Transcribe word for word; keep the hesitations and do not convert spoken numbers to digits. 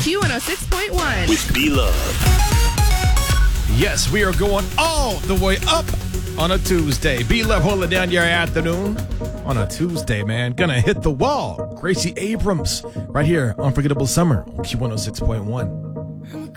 Q one oh six point one. With B-Love. Yes, we are going all the way up on a Tuesday. B-Love holding down your afternoon on a Tuesday, man. Gonna hit the wall. Gracie Abrams right here, Unforgettable Summer on Q one oh six point one.